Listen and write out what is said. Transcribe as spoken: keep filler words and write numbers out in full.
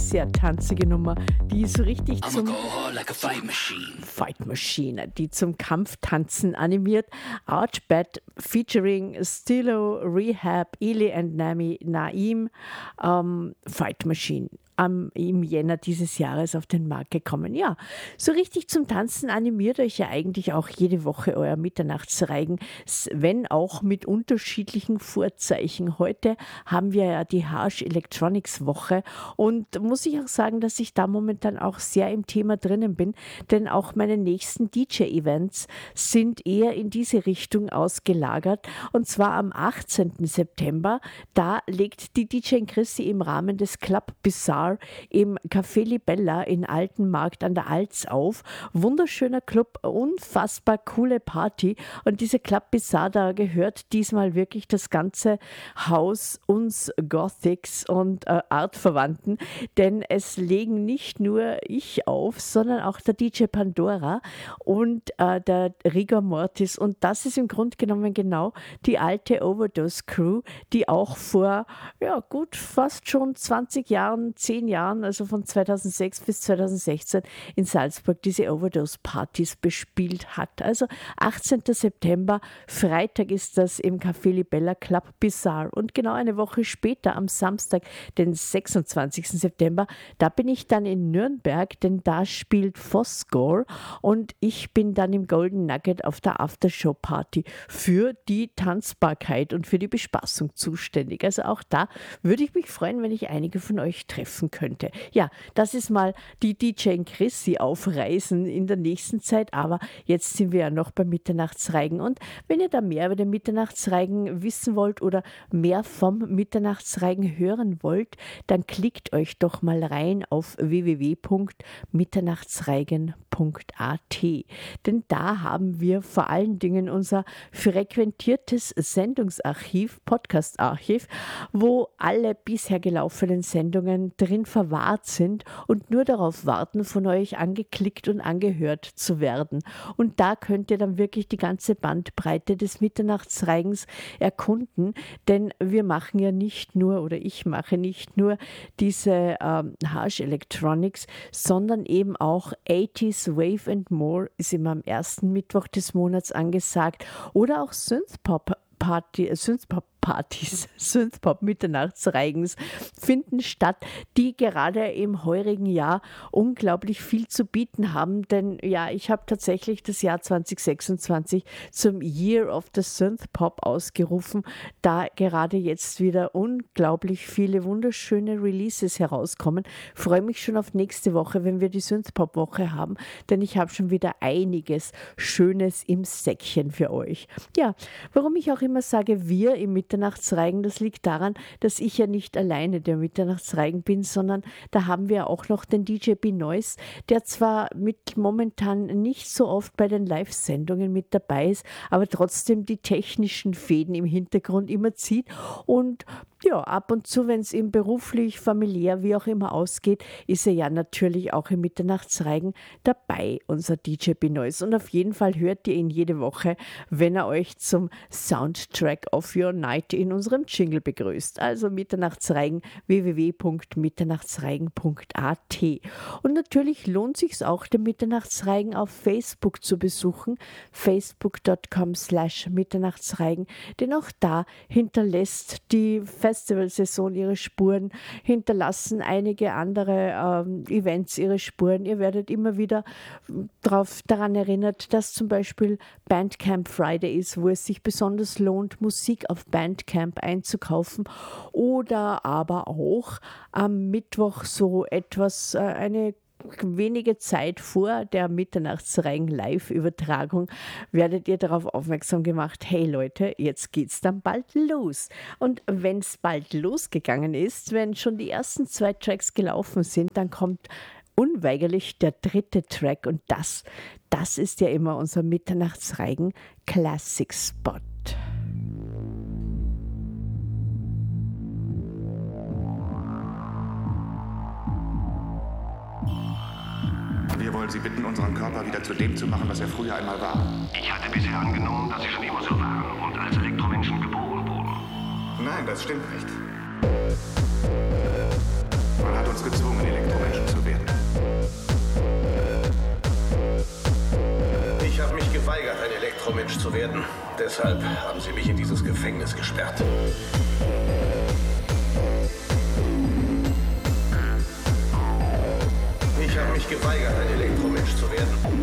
sehr tanzige Nummer, die so richtig I'ma zum go hard like a fight machine. Fight Machine, die zum Kampftanzen animiert. Archbat featuring Stilo, Rehab, Eli and Nami, Naim, ähm, Fight Machine. Am, im Jänner dieses Jahres auf den Markt gekommen. Ja, so richtig zum Tanzen animiert euch ja eigentlich auch jede Woche euer Mitternachtsreigen, wenn auch mit unterschiedlichen Vorzeichen. Heute haben wir ja die Harsh Electronics Woche und muss ich auch sagen, dass ich da momentan auch sehr im Thema drinnen bin, denn auch meine nächsten D J-Events sind eher in diese Richtung ausgelagert und zwar am achtzehnten September. Da legt die D J Chrissy im Rahmen des Club Bizarre im Café Libella in Altenmarkt an der Alz auf. Wunderschöner Club, unfassbar coole Party und diese Club Bizarre, da gehört diesmal wirklich das ganze Haus uns Gothics und äh, Artverwandten, denn es legen nicht nur ich auf, sondern auch der D J Pandora und äh, der Rigor Mortis und das ist im Grunde genommen genau die alte Overdose Crew, die auch vor ja gut fast schon zwanzig Jahren, zehn Jahren, also von zweitausendsechs bis zweitausendsechzehn in Salzburg diese Overdose-Partys bespielt hat. Also achtzehnten September, Freitag ist das im Café Libella Club Bizarre und genau eine Woche später am Samstag, den sechsundzwanzigsten September, da bin ich dann in Nürnberg, denn da spielt Fosgore und ich bin dann im Golden Nugget auf der Aftershow-Party für die Tanzbarkeit und für die Bespaßung zuständig. Also auch da würde ich mich freuen, wenn ich einige von euch treffen könnte. Ja, das ist mal die D J Chrissy aufreisen in der nächsten Zeit, aber jetzt sind wir ja noch beim Mitternachtsreigen und wenn ihr da mehr über den Mitternachtsreigen wissen wollt oder mehr vom Mitternachtsreigen hören wollt, dann klickt euch doch mal rein auf w w w punkt mitternachtsreigen punkt a t, denn da haben wir vor allen Dingen unser frequentiertes Sendungsarchiv, Podcast-Archiv, wo alle bisher gelaufenen Sendungen drin verwahrt sind und nur darauf warten, von euch angeklickt und angehört zu werden. Und da könnt ihr dann wirklich die ganze Bandbreite des Mitternachtsreigens erkunden, denn wir machen ja nicht nur, oder ich mache nicht nur diese ähm, Harsh Electronics, sondern eben auch achtziger Wave and More ist immer am ersten Mittwoch des Monats angesagt oder auch Synthpop Party, Synthpop Partys, Synthpop Mitternachtsreigens finden statt, die gerade im heurigen Jahr unglaublich viel zu bieten haben, denn ja, ich habe tatsächlich das Jahr zwanzig sechsundzwanzig zum Year of the Synthpop ausgerufen, da gerade jetzt wieder unglaublich viele wunderschöne Releases herauskommen. Freue mich schon auf nächste Woche, wenn wir die Synthpop-Woche haben, denn ich habe schon wieder einiges Schönes im Säckchen für euch. Ja, warum ich auch immer sage, wir im Mitternachtsreigen, das liegt daran, dass ich ja nicht alleine der Mitternachtsreigen bin, sondern da haben wir auch noch den D J Benoist, der zwar mit momentan nicht so oft bei den Live-Sendungen mit dabei ist, aber trotzdem die technischen Fäden im Hintergrund immer zieht und ja, ab und zu, wenn es ihm beruflich, familiär, wie auch immer ausgeht, ist er ja natürlich auch im Mitternachtsreigen dabei, unser D J Benoist. Und auf jeden Fall hört ihr ihn jede Woche, wenn er euch zum Soundtrack of Your Night in unserem Jingle begrüßt. Also Mitternachtsreigen, w w w punkt mitternachtsreigen punkt a t. Und natürlich lohnt sich auch, den Mitternachtsreigen auf Facebook zu besuchen, facebook punkt com slash mitternachtsreigen, denn auch da hinterlässt die Festivalsaison ihre Spuren, hinterlassen einige andere ähm, Events ihre Spuren. Ihr werdet immer wieder drauf, daran erinnert, dass zum Beispiel Bandcamp Friday ist, wo es sich besonders lohnt, Musik auf Bandcamp einzukaufen oder aber auch am Mittwoch so etwas, äh, eine wenige Zeit vor der Mitternachtsreigen-Live-Übertragung werdet ihr darauf aufmerksam gemacht, hey Leute, jetzt geht's dann bald los. Und wenn es bald losgegangen ist, wenn schon die ersten zwei Tracks gelaufen sind, dann kommt unweigerlich der dritte Track und das, das ist ja immer unser Mitternachtsreigen Classic Spot. Wir wollen Sie bitten, unseren Körper wieder zu dem zu machen, was er früher einmal war. Ich hatte bisher angenommen, dass Sie schon immer so waren und als Elektromenschen geboren wurden. Nein, das stimmt nicht. Man hat uns gezwungen, Elektro geweigert, ein Elektromensch zu werden. Deshalb haben sie mich in dieses Gefängnis gesperrt. Ich habe mich geweigert, ein Elektromensch zu werden.